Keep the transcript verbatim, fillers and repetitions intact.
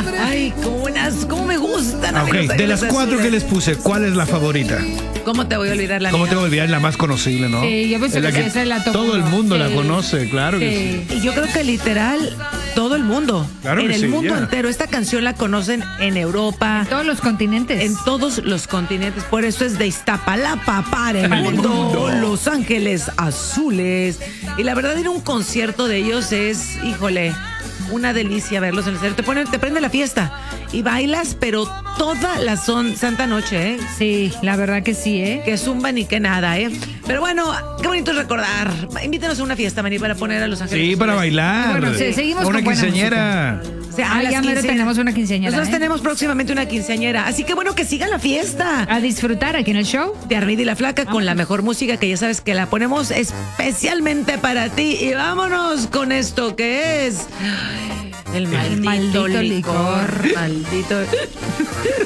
Ay, como unas, cómo me gustan. A mí Ok, los de las Ángeles cuatro Azules. que les puse, ¿cuál es la favorita? ¿Cómo te voy a olvidar la ¿Cómo mía? te voy a olvidar? Es la más conocible, ¿no? Sí, yo pensé Es la que esa es la top todo el uno. mundo la Sí. conoce, claro que sí. Y yo creo que literal todo el mundo. Claro en que el sí, mundo ya. entero. Esta canción la conocen en Europa. Todos los continentes. En todos los continentes, por eso es de Iztapalapa para el mundo, Los Ángeles Azules. Y la verdad, ir a un concierto de ellos es, híjole, una delicia verlos en el escenario. Te ponen, te prende la fiesta y bailas, pero toda la son santa noche, ¿eh? Sí, la verdad que sí, ¿eh? Que zumba ni que nada, ¿eh? Pero bueno, qué bonito es recordar. Invítanos a una fiesta, Mani, para poner a Los Ángeles Sí, para Azules. bailar. Bueno, sí, seguimos Una con buena quinceañera. O sea, Ah, a las ya mero quinceañeras. tenemos una quinceañera, Nosotros ¿eh? tenemos próximamente una quinceañera. Así que bueno, que sigan la fiesta. A disfrutar aquí en el show. De Armida y la Flaca con la mejor música que ya sabes que la ponemos especialmente para ti. Y vámonos con esto que es el maldito, maldito licor. licor. Maldito.